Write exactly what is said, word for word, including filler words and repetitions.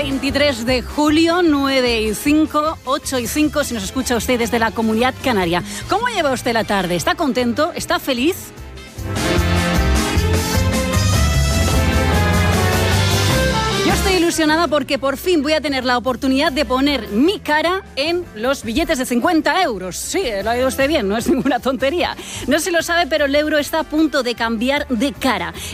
veintitrés de julio, nueve y cinco, ocho y cinco, si nos escucha usted desde la Comunidad Canaria. ¿Cómo lleva usted la tarde? ¿Está contento? ¿Está feliz? Yo estoy ilusionada porque por fin voy a tener la oportunidad de poner mi cara en los billetes de cincuenta euros. Sí, lo ha oído usted bien, no es ninguna tontería. No se lo sabe, pero el euro está a punto de cambiar de cara.